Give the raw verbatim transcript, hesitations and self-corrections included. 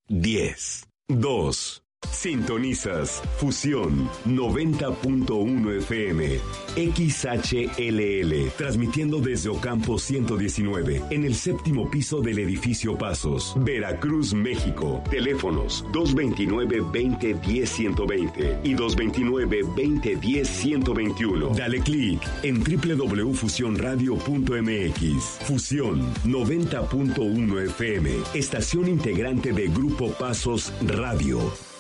diez, dos. Sintonizas Fusión noventa punto uno F M, X H L L, transmitiendo desde Ocampo ciento diecinueve, en el séptimo piso del edificio Pasos, Veracruz, México. Teléfonos dos veintinueve, veinte, diez, ciento veinte y dos veintinueve, veinte, diez, ciento veintiuno. Dale clic en doble u doble u doble u punto fusión radio punto m x. Fusión noventa punto uno F M, estación integrante de Grupo Pasos Radio.